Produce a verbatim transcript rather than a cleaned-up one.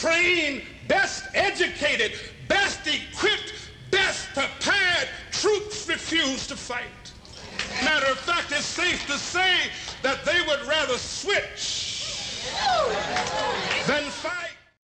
trained, best educated, best equipped, best prepared troops refused to fight. Matter of fact, it's safe to say that they would rather switch